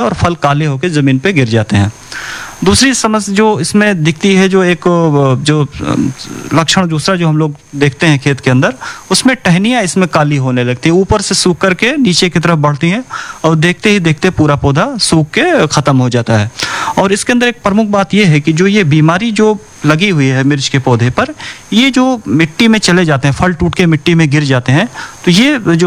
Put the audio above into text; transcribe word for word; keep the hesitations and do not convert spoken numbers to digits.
और फल काले होकर ज़मीन पे गिर जाते हैं। दूसरी समस्या जो इसमें दिखती है, जो एक जो लक्षण दूसरा जो हम लोग देखते हैं खेत के अंदर, उसमें टहनियाँ इसमें काली होने लगती है, ऊपर से सूख करके नीचे की तरफ बढ़ती हैं और देखते ही देखते पूरा पौधा सूख के ख़त्म हो जाता है। और इसके अंदर एक प्रमुख बात यह है कि जो ये बीमारी जो लगी हुई है मिर्च के पौधे पर, ये जो मिट्टी में चले जाते हैं, फल टूट के मिट्टी में गिर जाते हैं, तो ये जो